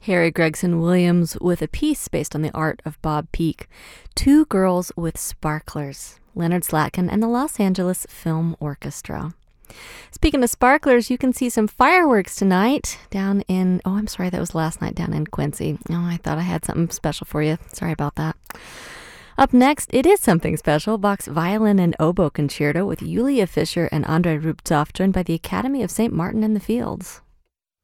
Harry Gregson Williams with a piece based on the art of Bob Peak, Two Girls with Sparklers, Leonard Slatkin and the Los Angeles Film Orchestra. Speaking of sparklers, you can see some fireworks tonight down in, I'm sorry, that was last night down in Quincy. I thought I had something special for you. Sorry about that. Up next, it is something special, Bach's Violin and Oboe Concerto with Yulia Fischer and Andrei Rubtsov, joined by the Academy of St. Martin in the Fields.